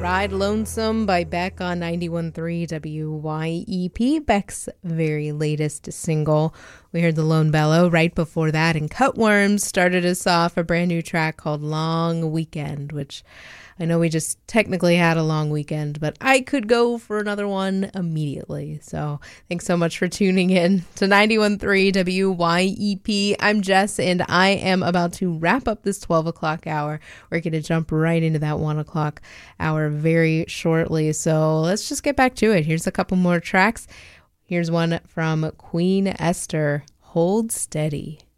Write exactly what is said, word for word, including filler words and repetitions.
Ride Lonesome by Beck on ninety-one point three W Y E P, Beck's very latest single. We heard The Lone Bellow right before that, and Cutworms started us off a brand new track called Long Weekend, which I know we just technically had a long weekend, but I could go for another one immediately. So thanks so much for tuning in to ninety-one point three W Y E P. I'm Jess, and I am about to wrap up this twelve o'clock hour. We're going to jump right into that one o'clock hour very shortly. So let's just get back to it. Here's a couple more tracks. Here's one from Queen Esther, Hold Steady.